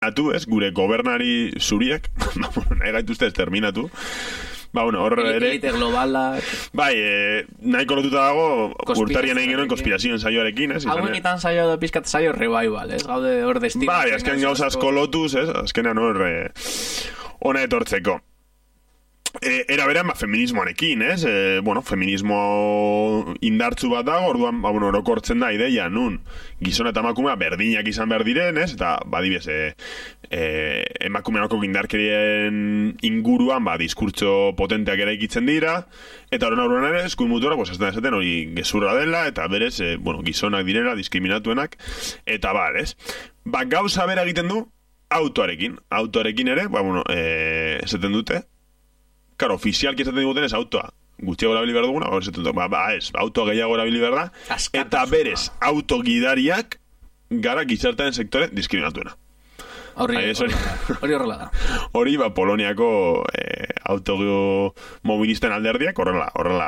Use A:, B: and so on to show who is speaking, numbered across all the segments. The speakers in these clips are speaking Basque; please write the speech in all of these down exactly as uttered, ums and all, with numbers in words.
A: atu, ez, gure gobernari zuriek, nahi gaituzte ez terminatu, ba, bueno, hor ere...
B: Elite globalak...
A: Bai, eh, nahiko lotuta dago, urtarien egin genuen konspirazioen saioarekin, ez?
B: Hauen itan saio edo pizkat saio revival, ez? Gaude hor destino.
A: Bai, azken gauza asko lotuz, ez? Azkenean hor, eh, ona etortzeko. E, era berean, ba, feminismoarekin, ez? E, bueno, feminismo indartzu bat dago, orduan, ba, bueno, orokortzen da ideia, nun, gizona eta emakumea berdinak izan behar diren, ez? Eta, ba, dibez, e, e, emakumeako indarkerien inguruan, ba, diskurtso potenteak ere ikitzen dira, eta horren aurren ere, eskuin mutura, pues, azten esaten hori gezurra dela, eta berez, e, bueno, gizonak direla, diskriminatuenak, eta bal, ez? Ba, gauza bera egiten du, autoarekin. Autoarekin ere, ba, bueno, e, esaten dute, claro, ofizialki esaten diguten ez autoa. Gutxiago erabili behar duguna, hor esaten dut, ba, ba, ez, auto gehiago erabili behar da, eta berez, autogidariak gara gizartean sektore diskriminatuena.
B: Hori horrela da.
A: Hori, ba, Poloniako eh, automobilisten alderdiak horrela, horrela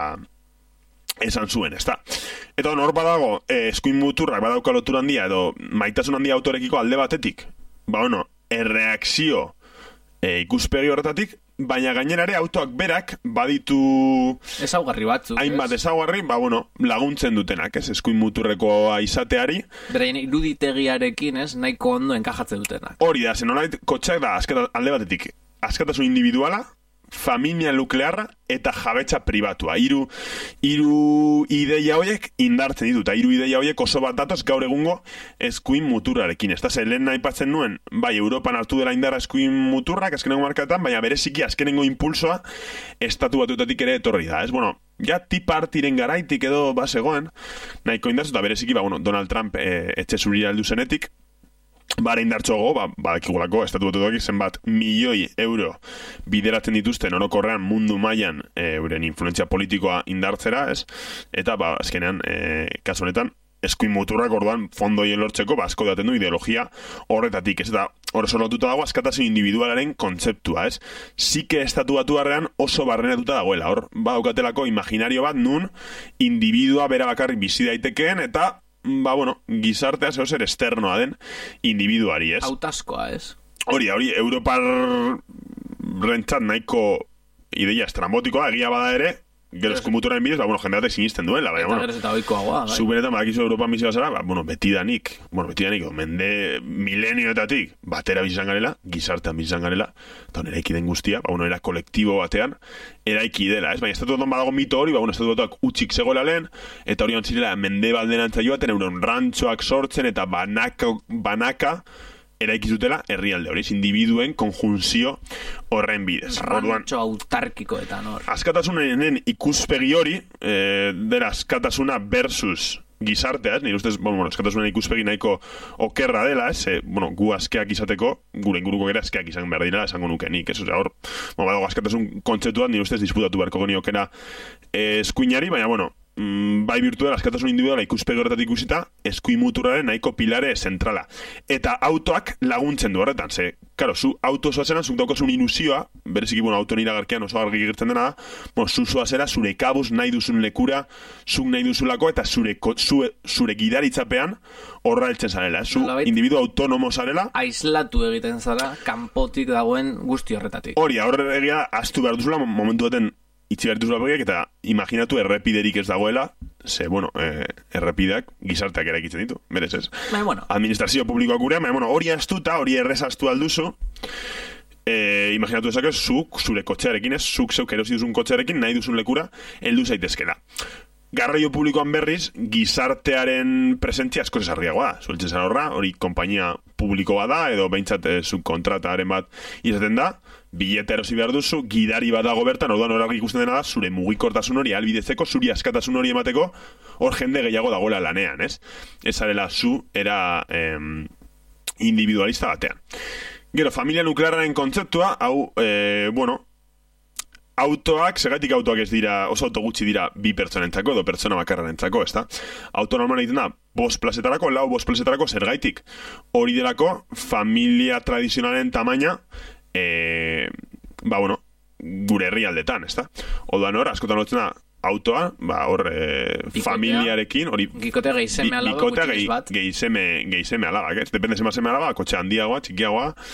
A: esan zuen, ez da. Eta hor badago, eh, eskuin muturrak badauka lotura handia, edo maitasun handia autorekiko alde batetik, ba, bueno, erreakzio eh, ikuspegi horretatik, baina gainera ere autoak berak baditu
B: ezaugarri batzuk,
A: hainbat ezaugarri, ba, bueno, laguntzen dutenak, ez, eskuin muturrekoa izateari.
B: Beraien iruditegiarekin, ez, nahiko ondo enkajatzen dutenak.
A: Hori da, zen nolait, kotxak da, azkata, alde batetik, askatasun individuala, familia nuklearra eta jabetza pribatua. Hiru hiru ideia horiek indartzen ditu, eta hiru ideia horiek oso bat datoz gaur egungo eskuin muturrarekin. Ez da, ze lehen aipatzen nuen, bai, Europan hartu dela indarra eskuin muturrak azkenengo markatan, baina bereziki azkenengo impulsoa estatu batuetatik ere etorri da. Ez, bueno, ja tipartiren garaitik edo basegoen, nahiko indartzu, eta bereziki, ba, bueno, Donald Trump e, etxe zurira heldu zenetik, bara indartxogo, ba, badakigulako estatu batuak zenbat milioi euro bideratzen dituzten orokorrean mundu mailan e, euren influentzia politikoa indartzera, ez? Eta, ba, azkenean, e, kasu honetan, eskuin muturrak orduan fondoien lortzeko, ba, asko daten du ideologia horretatik, ez? Eta hor oso lotuta dago askatasun individualaren kontzeptua, ez? Zike estatu batuarrean oso barrenatuta dagoela, hor, ba, daukatelako imaginario bat nun individua bera bakarrik bizi daitekeen, eta ba, bueno, gizartea zeo zer esternoa den individuari, ez?
B: Autaskoa, ez?
A: Hori, hori, Europar rentzat nahiko ideia estrambotikoa, egia bada ere, gero eskumuturaren bidez, ba, bueno, jendeatek sinisten duela, baina, bueno,
B: eta oikoagoa, bai.
A: Zubenetan, badakizu Europan bizi bazara, ba, bueno, betidanik, bueno, betidanik, mende milenioetatik, batera bizizan garela, gizartean bizizan garela, eta hon eraiki den guztia, ba, bueno, era kolektibo batean, eraiki dela, ez? Baina, estatu batean badago mito hori, ba, bueno, estatu batean utxik zegoela lehen, eta hori antzirela, mende balderantza joaten, euron rantxoak sortzen, eta banaka, banaka, eraiki zutela herrialde hori, individuen konjunzio horren bidez.
B: Rantxo autarkikoetan hor.
A: Askatasunen ikuspegi hori, eh, dela askatasuna versus gizartea, ez? Nire ustez, bueno, askatasunen ikuspegi nahiko okerra dela, ez? E, bueno, gu askeak izateko, gure inguruko gara askeak izan behar dira, esango nuke nik, ez? Osea, hor, bueno, badago askatasun kontzeptuan, nire ustez disputatu beharko geniokena eh, eskuinari, baina, bueno, Mm, bai virtual askatasun individuala ikuspegi horretatik ikusita, eskuin muturraren nahiko pilare zentrala. Eta autoak laguntzen du horretan, ze, karo, zu auto zoazena, zuk daukasun ilusioa, bereziki, bueno, auto iragarkian oso argi gertzen dena da, bueno, zu zoazera, zure kabuz nahi duzun lekura, zuk nahi duzulako, eta zure, zure, zure gidaritzapean horra heltzen zarela, zu individu autonomo zarela.
B: Aislatu egiten zara, kanpotik dagoen guzti horretatik.
A: Hori, horre egia, astu behar duzula, momentu daten itxi behar duzula begiak, eta imaginatu errepiderik ez dagoela, ze, bueno, eh, errepideak gizarteak eraikitzen ditu, berez ez.
B: Baina, bueno.
A: Administrazio publikoak gurean, baina, bueno, hori astuta, hori errezaztu alduzu, eh, imaginatu ezak ez, zuk, zure kotxearekin ez, zuk zeuk erosi duzun kotxearekin, nahi duzun lekura, heldu zaitezkela. Garraio publikoan berriz, gizartearen presentzia asko zesarriagoa, zueltzen zara horra, hori konpainia publiko bat da, edo behintzat eh, subkontrataren bat izaten da, bileta erosi behar duzu, gidari bat dago bertan, orduan horrek ikusten dena da, zure mugikortasun hori albidetzeko, zuri askatasun hori emateko, hor jende gehiago dagoela lanean, ez? Ez arela zu, era em, individualista batean. Gero, familia nuklearraren kontzeptua, hau, e, bueno, autoak, segatik autoak ez dira, oso auto gutxi dira bi pertsonentzako, edo pertsona bakarrenentzako, ez da? Auto normal egiten da, bost plazetarako, lau bost plazetarako, zergaitik. Hori delako, familia tradizionalen tamaina, e, ba, bueno, gure herrialdetan, ez da? Oduan hor, askotan lotzen da, autoa, ba, hor, e, familiarekin, hori...
B: Gikotea gehi seme alaba,
A: Gikotea
B: gutxienez
A: gehi,
B: bat.
A: gehi seme, gehi seme alabak, ez? Depende sema seme alaba, kotxe handiagoa, txikiagoa,